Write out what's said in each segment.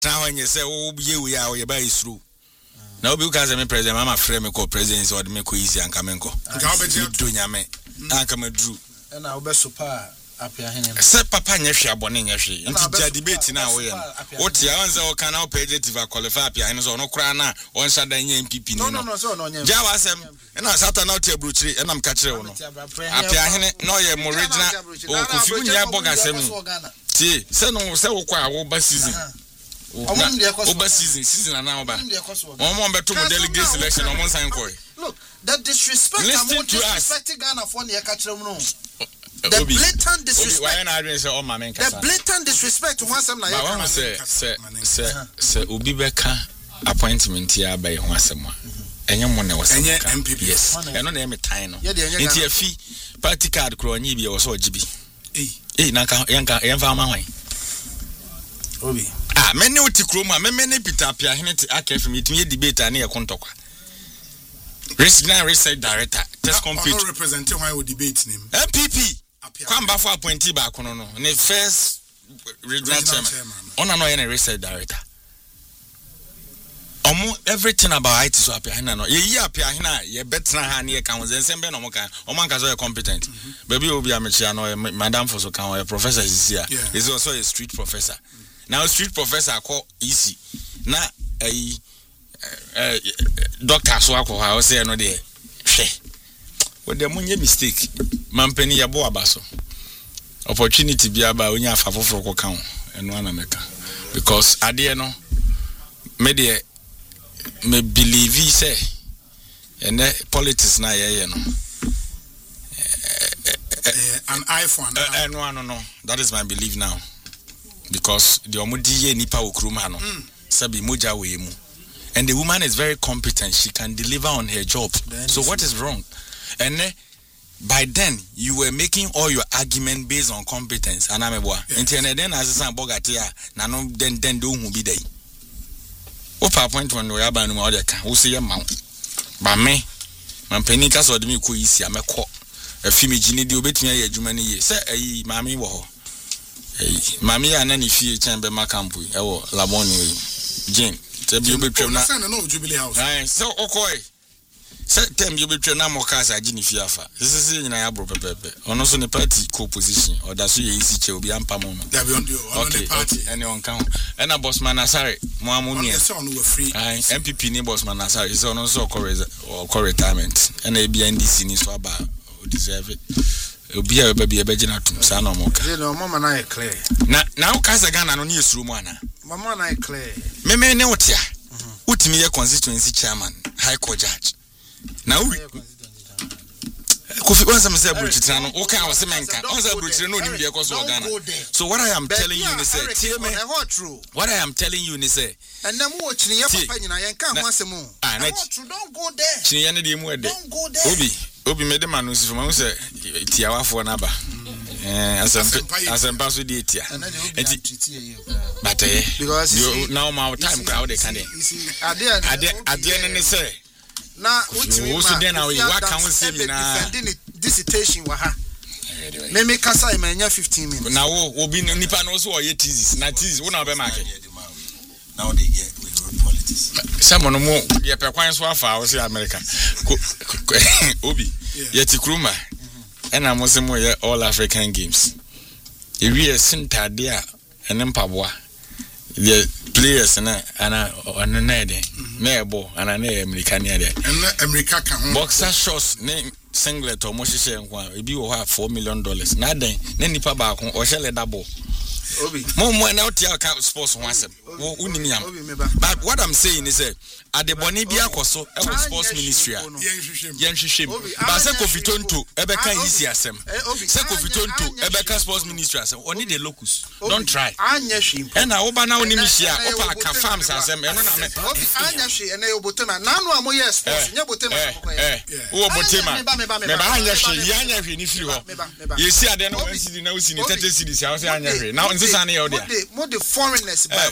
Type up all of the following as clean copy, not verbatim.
Now when you say, oh, we are your body through. Now because I'm a president, I'm a friend, me call president, or me call easy and come and go. Doing ya me, I come and drew. And I'll be super happy. Set Papa Nesha Boning Yashi, into debate now. What the answer can now pay it if I qualify, and so no crana, one Saturday MP. No, Javasem, and I sat out here, Bruce, and I'm catching on. Apia, no, you're more original. Oh, Kufunya Bogasem. See, send on so over season. Over season and now. One better delegate selection on one sign. Look, the disrespect. Listen to us. The blatant disrespect. The blatant disrespect to one some like. I want to say, Ubibeka appointment here by one someone. And your money was MPP. Yes, and no name it time. Into a fee, party card, Crony, or so GB. Yanka, Obi. Many Utikroma, many Pitapia, I came from it, me debate and near Contoka. Research director, test compete. Representing why we debate him. MPP. Come back for appointee back on the first regional chairman. On another research director. Everything about it is up here. No, ye appear here. Ye better hand here. Can was ensemble no more. Oman competent. Baby will be a mature. No, Madam for so can a professor is here. He's also a street professor. Now street professor call easy. Now a doctor so I was say no there. With the money mistake, Mampeni Yabo Abaso. Opportunity be about when you have a for account and one America. Because I dare no media me believe he say and politics na you know. An eye for an eye. No. That is my belief now. Because the Omudi Nipa Ukrumano Sabi Muja Wemu. And the woman is very competent. She can deliver on her job. So what is wrong? And by then you were making all your argument based on competence. And I'm a boy. Internet then as a son bogatia. Nano then do who be there. What appointment we have by no other can who say a mount. But me, my penicas or the me could easy. I'm a court. A female genie do bet me a Germany. Say a mammy war. Mammy and any fear chamber macampu. Oh, Laboni Jane. You be no Jubilee House. So okay. Set them you be more cars at Ginny Fiafa. This is in Iabro Pepe. On also the party co-position or that's you easy to be ampamon. Okay, anyone count. And a boss Manasari, Mamuni, MPP neighbors Manasari is also or retirement. And a BNDC in Swaba deserve it. It'll be a baby a Begina to Sano Moka. Mamma and I clear. Now Kazagana on news room. Mamma and I clear. Meme Neotia, Utimi constituency chairman, High Court judge. Now, Kofi once I'm saying Bruchitano, okay, I was saying, so what I am telling you is what I am telling you is and then watching your opinion, I can't once more. Don't go there. Don't go there. Obi made the man who's from Tiawa for Naba. As a pass with it, but because now my time crowd can at the end they say. Now, also then what can we say now? Dissertation waha. Maybe Kasa may 15 minutes. Now will be Nipan also or yet is not is one of them market. Now they get with politics. Someone more yeah per for was America. Obi yet Kruma and I'm also more all African games. If we are center there and Empabwa. The players and Nebo and an American and America boxer shots name singlet or Moshe and one will be $4 million. Nothing, Nipa back or shall a double. More now tell sports once. But what I'm saying is at the Bonibia Coso sports ministry. Yanshim. But Sekofiton to Ebeka easy as them. Sekofiton to Ebeka sports ministry as them. Only the locus. Don't try. And I open now Nimishia, Opa farms as them. And Anyashi and Eobotema. Nano are more yes. You see, I don't know if you 30 cities. Now, more the foreigners by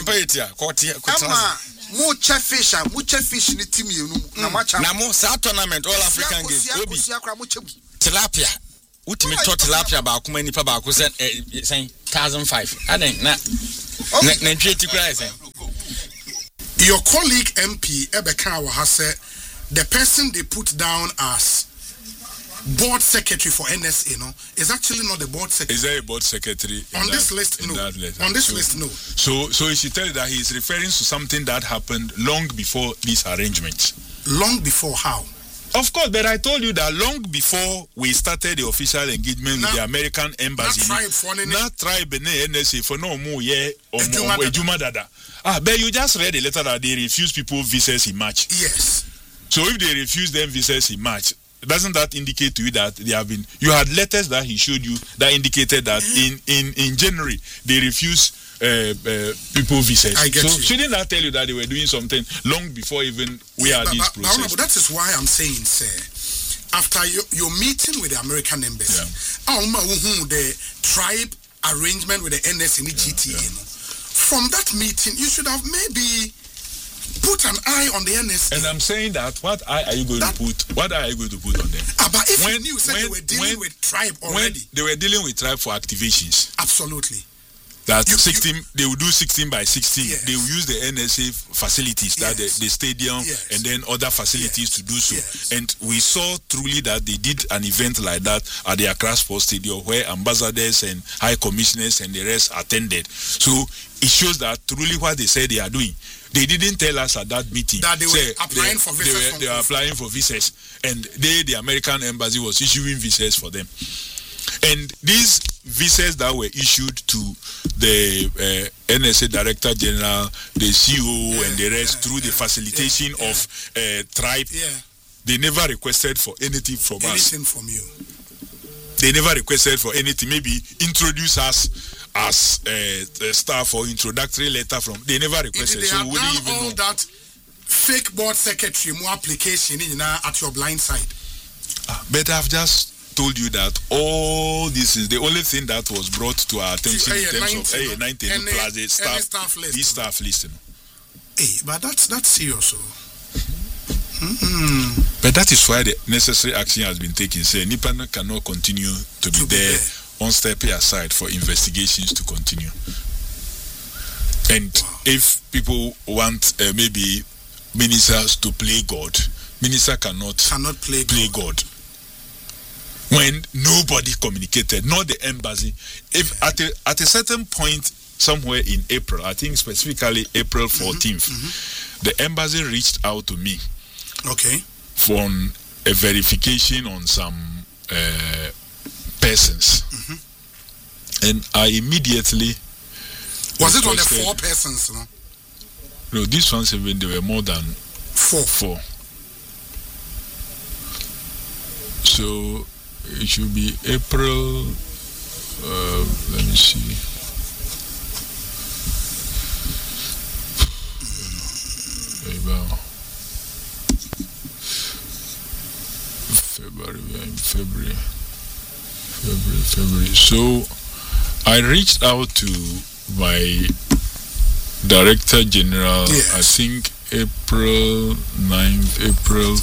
much fish in the team Namo South tournament all African games tilapia ultimate tilapia about many pabako saying 1,005 I think Your colleague MP Ebeka has said the person they put down as board secretary for NSA, is actually not the board secretary. Is there a board secretary on this list? No. On this list, no. So you should tell you that he is referring to something that happened long before these arrangements. Long before how? Of course, but I told you that long before we started the official engagement with the American embassy. Not tribe NSA for no more Ejuma Dada. But you just read the letter that they refuse people visas in March. Yes. So if they refuse them visas in March, doesn't that indicate to you that they have been? You had letters that he showed you that indicated that in January they refused people visas. I get so you. Shouldn't that tell you that they were doing something long before even we had this process? But that is why I'm saying, sir, after your meeting with the American embassy, the tribe arrangement with the NS and the GTA, from that meeting, you should have maybe put an eye on the NSA. And I'm saying that what eye are you going to put? What eye are you going to put on them? But if you said they were dealing with tribe already, they were dealing with tribe for activations. Absolutely. That 16, they will do 16 by 16. Yes. They will use the NSA facilities, that the stadium, and then other facilities to do so. Yes. And we saw truly that they did an event like that at the Accra Sports Stadium where ambassadors and high commissioners and the rest attended. So it shows that truly what they said they are doing. They didn't tell us at that meeting that they were applying for visas. They were applying for visas, and the American embassy was issuing visas for them. And these visas that were issued to the NSA Director General, the CEO, and the rest through the facilitation of tribe, they never requested for anything from us. Anything from you. They never requested for anything. Maybe introduce us as a staff or introductory letter from. They never requested. They so have we wouldn't done even all know. that fake board secretary more application at your blind side. But I've just told you that all this is the only thing that was brought to our attention in terms of A19 plus the staff list. This staff list. Hey, but that's serious. But that is why the necessary action has been taken. Say Nipan cannot continue to be there one step aside for investigations to continue. And if people want maybe ministers to play God, minister cannot play God. When nobody communicated, not the embassy. If at a certain point somewhere in April, I think specifically April 14th, the embassy reached out to me. Okay. For a verification on some persons. And I immediately was it on the 4 persons? No, these ones even there were more than 4. So it should be April. Let me see. February. So I reached out to my Director General. I think April 9th, April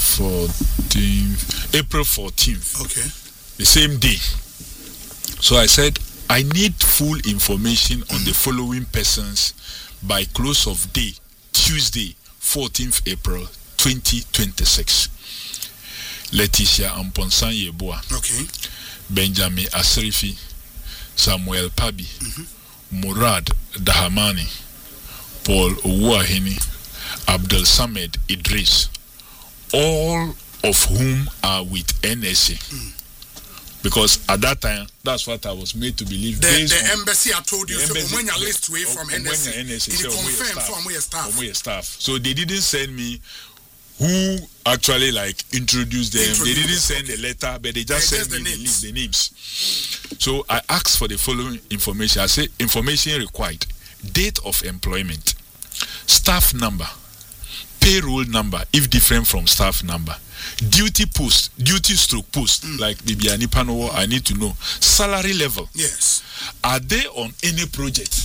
14th. Okay. The same day. So I said, I need full information on the following persons by close of day, Tuesday, 14th April 2026. Leticia Amponsan Yeboah. Okay. Benjamin Asrifi, Samuel Pabi, Murad Dahamani, Paul Owuahini, Abdul Samed Idris, all of whom are with NSA. Because at that time, that's what I was made to believe. The embassy I told you, so when you list away from NSA, it confirmed from your staff. So they didn't send me who actually introduced them. They didn't send a letter, but they just sent me the names. So I asked for the following information. I say information required: date of employment, staff number, payroll number if different from staff number, duty stroke post, like Bibiani Panowo, I need to know salary level. Yes. Are they on any project?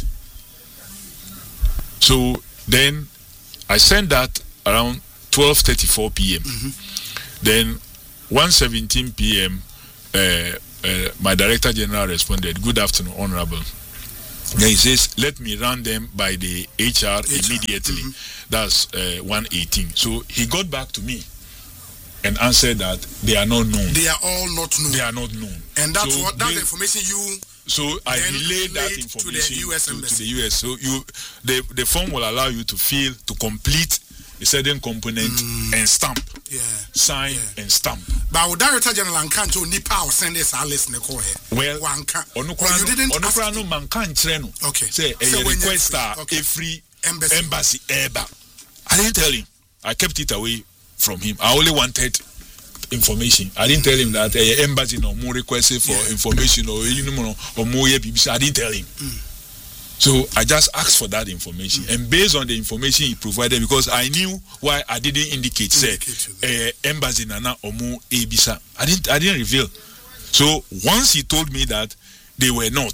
So then I sent that around 12:34 p.m. Then 1:17 p.m. My Director General responded, "Good afternoon, Honorable. Then he says, let me run them by the HR immediately. That's 118. So he got back to me and answered that they are not known. They are all not known. They are not known. And that's that's the information you. So I relayed that information to the US embassy. To the US. So the form will allow you to complete a certain component and stamp. Yeah. Sign and stamp. But with Director General Ankanto Nipa or send this Alice Nicole. Well, you didn't okay. Say a request every embassy ever. I didn't tell him. I kept it away from him. I only wanted information. I didn't tell him that embassy no more requested for information or more BBC. I didn't tell him. So I just asked for that information, and based on the information he provided, because I knew why I didn't indicate say embassy nana or more abisa. I didn't reveal. So once he told me that they were not,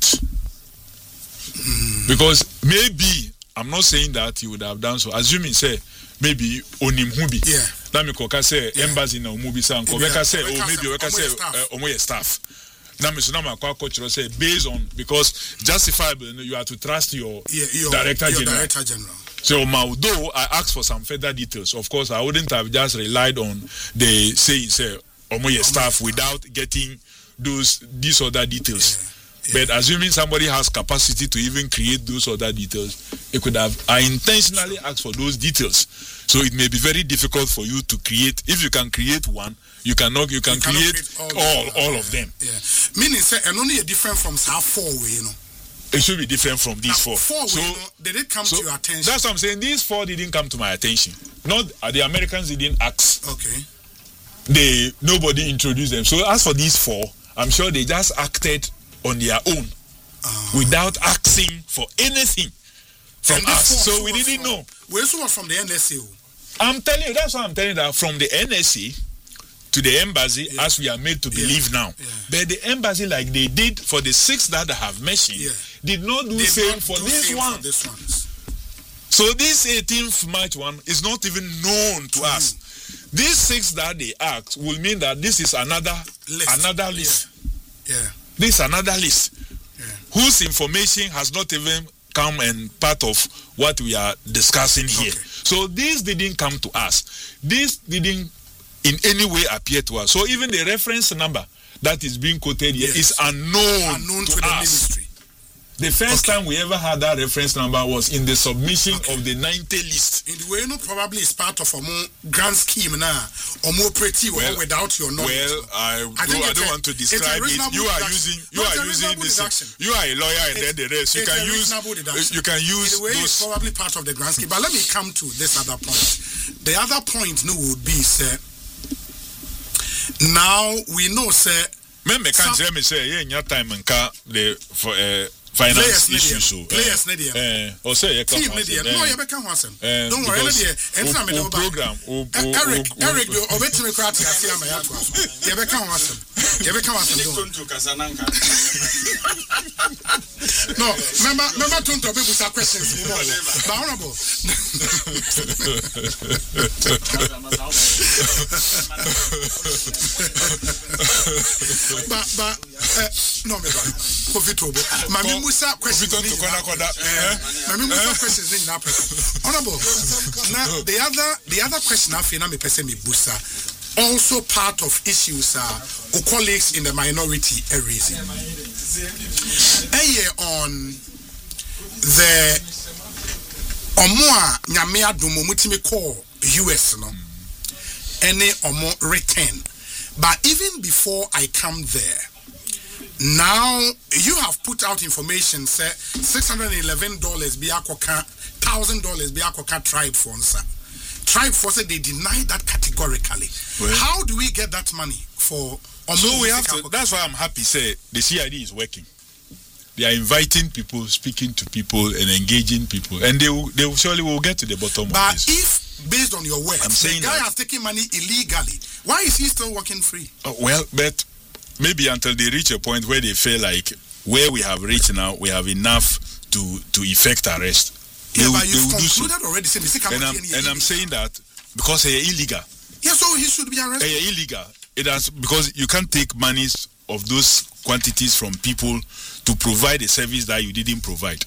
because maybe I'm not saying that he would have done so. Assuming say maybe onim hubi. Yeah. Let me koka say embassy na umubisa and kobeka say maybe weka say omoye staff. Based on, because justifiable, you have to trust your Director General. So, although I asked for some further details, of course, I wouldn't have just relied on the saying, say, staff without getting these other details. But assuming somebody has capacity to even create those other details, it could have. I intentionally asked for those details, so it may be very difficult for you to create. If you can create one, you can create all of them. Yeah. Meaning, say, and only a different from how four way, It should be different from these four. So they didn't come to your attention. That's what I'm saying. These four didn't come to my attention. Not the Americans didn't ask. Okay. Nobody introduced them. So as for these four, I'm sure they just acted on their own without asking for anything from us. So we didn't know. Where's one from the NSA? I'm telling you, that's what I'm telling you, that from the NSA to the embassy, as we are made to believe now. But the embassy, like they did for the 6 that I have mentioned, did not do the same for this one. So this 18th March one is not even known to us. These 6 that they asked will mean that this is another list. This is another list whose information has not even come and part of what we are discussing here. So this didn't come to us. This didn't in any way appear to us. So even the reference number that is being quoted here is unknown to us. Ministry. The first time we ever had that reference number was in the submission of the 90 list. In the way, probably it's part of a more grand scheme now, or more pretty without your knowledge. Well, I don't want to describe it. You are using this. You are a lawyer, and then the rest. You can use. In the way, it's probably part of the grand scheme. But let me come to this other point. The other point would be, sir. Now we know, sir. Me can't tell me say your time and the finance issues. Players Nadia. Or say team Nadia. No, you can't answer. Don't worry, Nadia. Program. Eric, you obey me. Crowd. I see my heart. You can't answer. You can't answer. No, remember to people some questions. But honorable. But no, me profitable. Mami Musa questions. Honorable. Now the other question I feel me person me Busa. Also part of issues are colleagues in the minority areas. On the Omoa Nyamea Dumo Mutimi call US no any Omo return. But even before I come there, now you have put out information say $611 biakoka $1,000 biakoka tribe for answer. Tribe for say they deny that categorically. Well, how do we get that money for? So we have to. That's why I'm happy. Say the CID is working. They are inviting people, speaking to people, and engaging people, and they surely will get to the bottom of this. But if, based on your words, I'm saying the guy has taken money illegally, why is he still working free? Well, but maybe until they reach a point where they feel like where we have reached now, we have enough to effect arrest. Yeah, but you've concluded already. And I'm saying that because they are illegal. Yeah, so he should be arrested. They are illegal. It has, because you can't take monies of those quantities from people to provide a service that you didn't provide.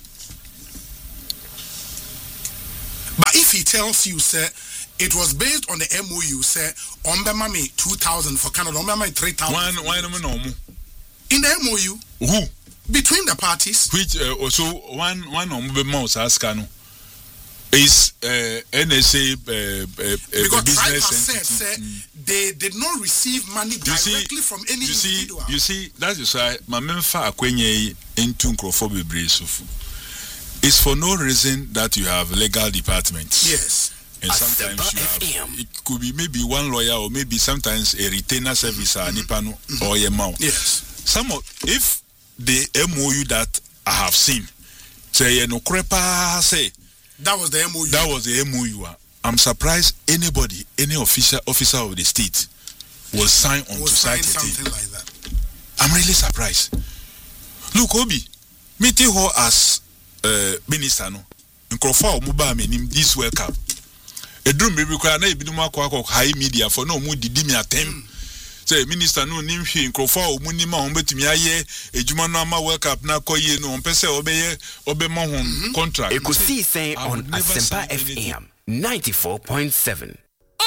But if he tells you, sir, it was based on the MOU, sir, Ombema me 2,000 for Canada, Ombema me 3,000. Why no? In the MOU? Who? Between the parties. Which also one Ombema was asking is NSA because business said, sir, they did not receive money directly from any individual. You see, that is why my memfa akwenye into Nkrofo Bebre. It's for no reason that you have legal departments. Yes. And sometimes you have, it could be maybe one lawyer or maybe sometimes a retainer service or a mount. Yes. If the MOU that I have seen say no crepa say that was the MOU. That was the MOU. I'm surprised any officer of the state will sign on to something like that. I'm really surprised. Look, Obi, meeting her as minister no. Nkrofo omuba menim this World Cup. Edrum baby kwa na ebinom akwa high media for no mu didi me atem. Say minister no nim hwe Nkrofo omunim a ombetumi aye ejuma no ama World Cup na koye no ompese obema hon contract. Ekosi say on Asempa FM 94.7.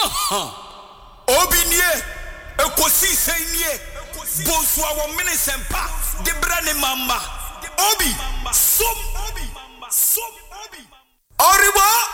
Obinie ekosi say nie bonswa wo minisempa de brane mamba. Obi som Oriwa